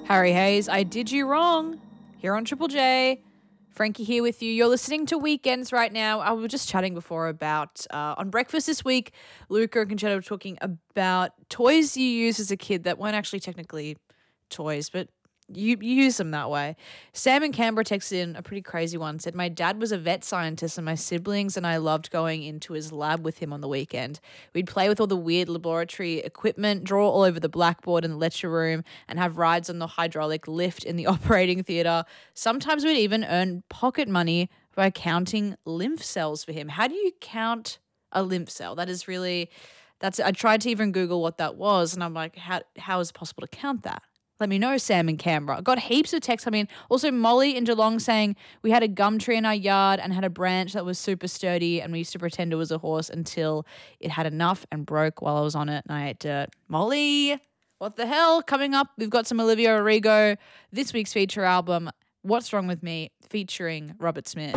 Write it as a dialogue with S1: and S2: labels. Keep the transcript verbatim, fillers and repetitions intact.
S1: Harry Hayes, I did you wrong. Here on Triple J. Frankie here with you. You're listening to Weekends right now. I was just chatting before about uh, on breakfast this week, Luca and Conchetta were talking about toys you used as a kid that weren't actually technically toys, but you, you use them that way. Sam in Canberra texted in a pretty crazy one, said, my dad was a vet scientist and my siblings and I loved going into his lab with him on the weekend. We'd play with all the weird laboratory equipment, draw all over the blackboard in the lecture room and have rides on the hydraulic lift in the operating theatre. Sometimes we'd even earn pocket money by counting lymph cells for him. How do you count a lymph cell? That is really, that's, I tried to even Google what that was and I'm like, how how is it possible to count that? Let me know, Sam in Canberra. Got heaps of texts coming in. Also, Molly in Geelong saying we had a gum tree in our yard and had a branch that was super sturdy and we used to pretend it was a horse until it had enough and broke while I was on it and I ate dirt. Molly, what the hell? Coming up, we've got some Olivia Rodrigo. This week's feature album, What's Wrong With Me, featuring Robert Smith.